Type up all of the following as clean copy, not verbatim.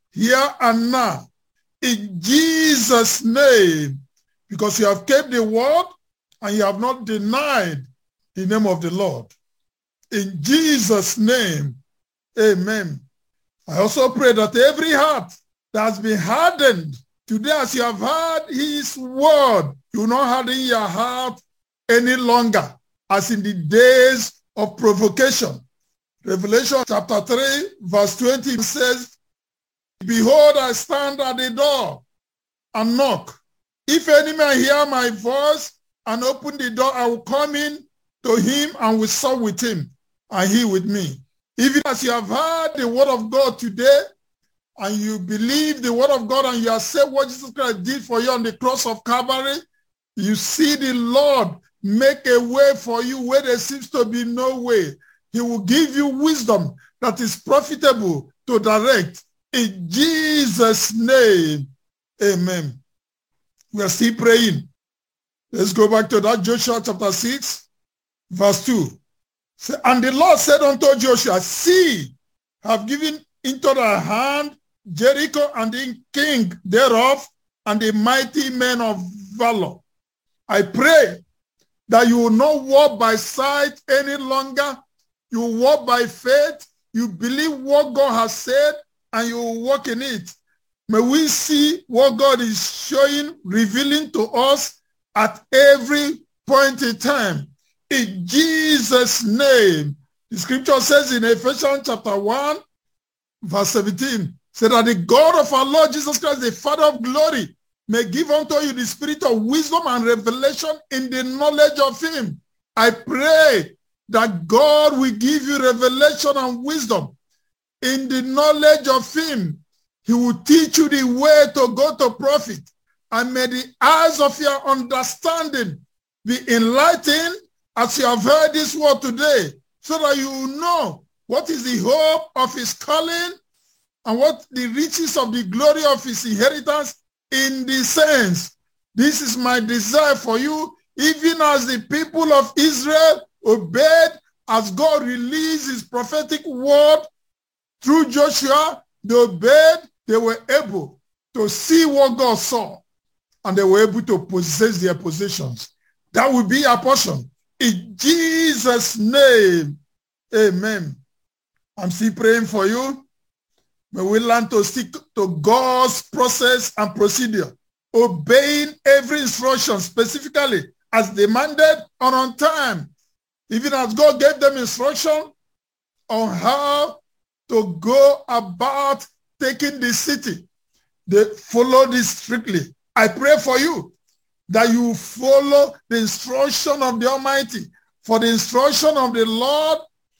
here and now, in Jesus' name, because you have kept the word and you have not denied the name of the Lord. In Jesus' name, amen. I also pray that every heart that has been hardened today, as you have heard his word, you will not harden your heart any longer, as in the days of provocation. Revelation chapter 3, verse 20 says, behold, I stand at the door and knock. If any man hear my voice and open the door, I will come in to him and will sup with him, and he with me. Even as you have heard the word of God today, and you believe the word of God, and you accept what Jesus Christ did for you on the cross of Calvary, you see the Lord make a way for you where there seems to be no way. He will give you wisdom that is profitable to direct. In Jesus' name, amen. We are still praying. Let's go back to that Joshua chapter 6, verse 2. And the Lord said unto Joshua, see, I have given into thy hand Jericho and the king thereof and the mighty men of valor. I pray that you will not walk by sight any longer. You will walk by faith. You believe what God has said and you will walk in it. May we see what God is showing, revealing to us at every point in time. In Jesus' name. The scripture says in Ephesians chapter 1, verse 17, say that the God of our Lord Jesus Christ, the Father of glory, may give unto you the spirit of wisdom and revelation in the knowledge of him. I pray that God will give you revelation and wisdom in the knowledge of him. He will teach you the way to go to profit. And may the eyes of your understanding be enlightened as you have heard this word today, so that you will know what is the hope of his calling and what the riches of the glory of his inheritance in the saints. This is my desire for you, even as the people of Israel obeyed as God released his prophetic word through Joshua. They obeyed, they were able to see what God saw, and they were able to possess their possessions. That will be our portion. In Jesus' name, amen. I'm still praying for you. May we learn to stick to God's process and procedure, obeying every instruction specifically as demanded and on time. Even as God gave them instruction on how to go about taking the city, they followed this strictly. I pray for you that you follow the instruction of the Almighty. For the instruction of the Lord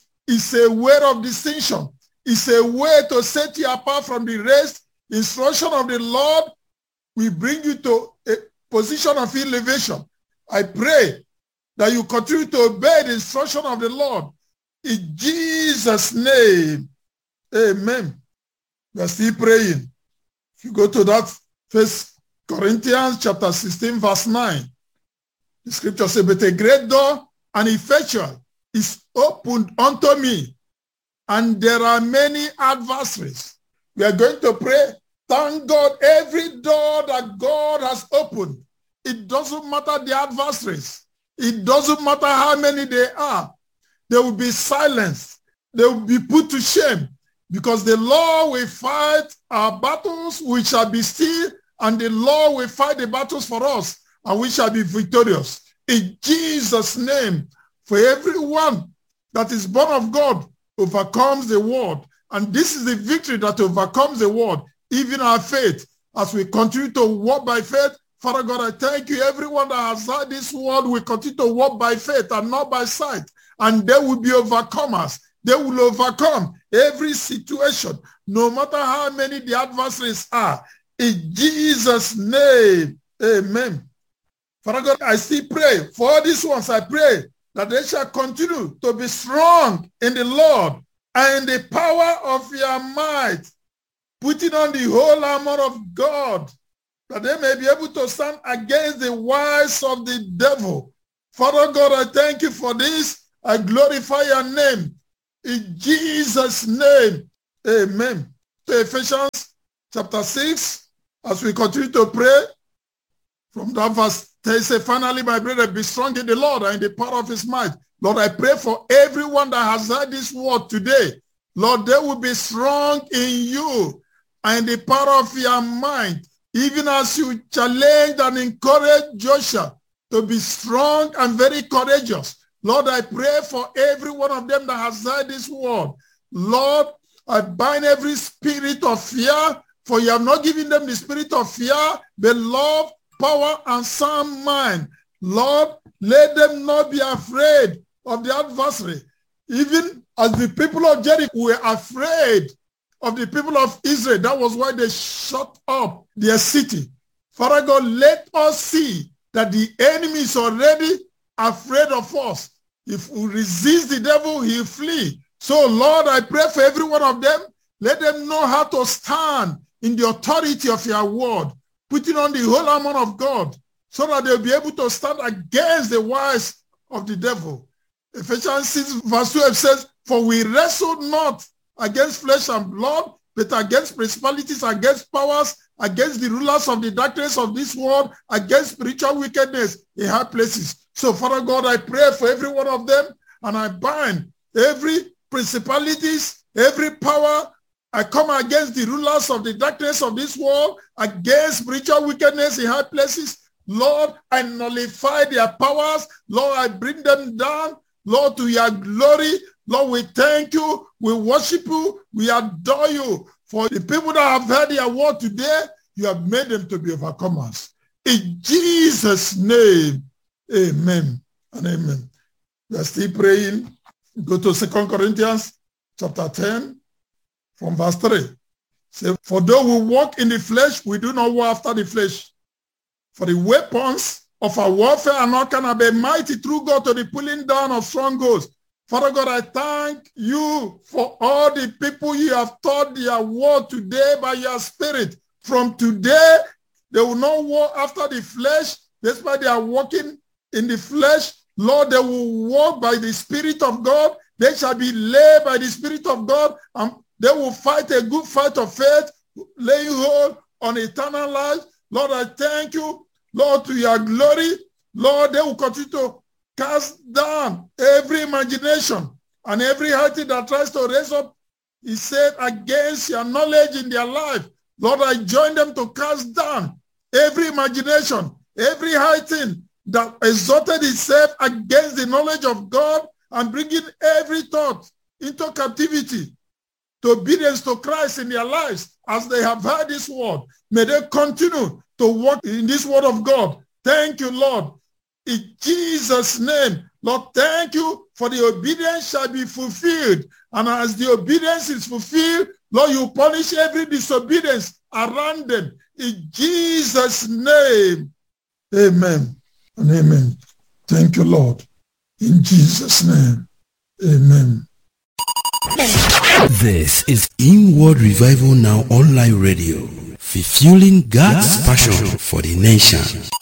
is a way of distinction. It's a way to set you apart from the rest. Instruction of the Lord will bring you to a position of elevation. I pray that you continue to obey the instruction of the Lord. In Jesus' name, amen. We are still praying. If you go to that 1 Corinthians chapter 16, verse 9, the scripture says, but a great door and effectual is opened unto me, and there are many adversaries. We are going to pray. Thank God, every door that God has opened, it doesn't matter the adversaries. It doesn't matter how many they are. They will be silenced. They will be put to shame, because the Lord will fight our battles, we shall be still, and the Lord will fight the battles for us, and we shall be victorious. In Jesus' name, for everyone that is born of God overcomes the world. And this is the victory that overcomes the world, even our faith. As we continue to walk by faith, Father God, I thank you. Everyone that has heard this word will continue to walk by faith and not by sight. And they will be overcomers. They will overcome every situation, no matter how many the adversaries are. In Jesus' name, amen. Father God, I still pray for all these ones. I pray that they shall continue to be strong in the Lord and in the power of your might, putting on the whole armor of God, that they may be able to stand against the wiles of the devil. Father God, I thank you for this. I glorify your name. In Jesus' name, amen. To Ephesians chapter 6, as we continue to pray, from that verse, they say, finally, my brethren, be strong in the Lord and in the power of his might. Lord, I pray for everyone that has heard this word today. Lord, they will be strong in you and the power of your mind, even as you challenge and encourage Joshua to be strong and very courageous. Lord, I pray for every one of them that has heard this word. Lord, I bind every spirit of fear, for you have not given them the spirit of fear, but love, power, and sound mind. Lord, let them not be afraid of the adversary. Even as the people of Jericho were afraid of the people of Israel, that was why they shut up their city. Father God, let us see that the enemy is already afraid of us. If we resist the devil, he'll flee. So, Lord, I pray for every one of them. Let them know how to stand in the authority of your word, putting on the whole armor of God, so that they'll be able to stand against the wiles of the devil. Ephesians 6 verse 12 says, for we wrestle not against flesh and blood, but against principalities, against powers, against the rulers of the darkness of this world, against spiritual wickedness in high places. So, Father God, I pray for every one of them, and I bind every principalities, every power. I come against the rulers of the darkness of this world, against spiritual wickedness in high places. Lord, I nullify their powers. Lord, I bring them down. Lord, to your glory. Lord, we thank you. We worship you. We adore you. For the people that have heard your word today, you have made them to be overcomers. In Jesus' name, amen and amen. We are still praying. Go to 2 Corinthians chapter 10 from verse 3. Say, for though we walk in the flesh, we do not war after the flesh. For the weapons of our warfare are not carnal, but mighty through God to the pulling down of strongholds. Father God, I thank you for all the people you have taught their word today by your spirit. From today, they will not war after the flesh, despite they are walking in the flesh. Lord, they will walk by the Spirit of God. They shall be led by the Spirit of God, and they will fight a good fight of faith, laying hold on eternal life. Lord, I thank you, Lord, to your glory. Lord, they will continue to cast down every imagination and every high thing that tries to raise up, he said, against your knowledge in their life. Lord, I join them to cast down every imagination, every high thing that exalted itself against the knowledge of God, and bringing every thought into captivity to obedience to Christ in their lives as they have heard this word. May they continue to walk in this word of God. Thank you, Lord. In Jesus' name, Lord, thank you for the obedience shall be fulfilled. And as the obedience is fulfilled, Lord, you punish every disobedience around them. In Jesus' name, amen and amen. Thank you, Lord. In Jesus' name, amen. This is Inward Revival Now Online Radio, fulfilling God's passion for the nation.